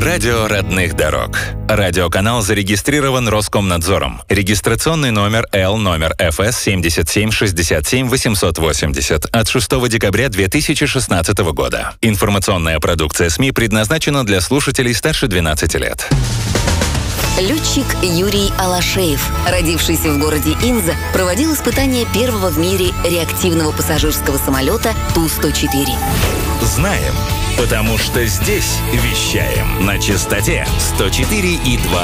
Радио родных дорог. Радиоканал зарегистрирован Роскомнадзором. Регистрационный номер ФС 77 880 от 6 декабря 2016 года. Информационная продукция СМИ предназначена для слушателей старше 12 лет. Летчик Юрий Алашеев, родившийся в городе Инза, проводил испытания первого в мире реактивного пассажирского самолета Ту-104. Знаем, потому что здесь вещаем на частоте 104,2